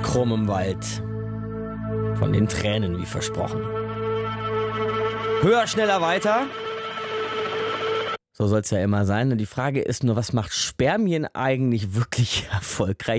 Krumm im Wald. Von den Tränen wie versprochen. Höher, schneller, weiter. So soll es ja immer sein. Und die Frage ist nur, was macht Spermien eigentlich wirklich erfolgreich?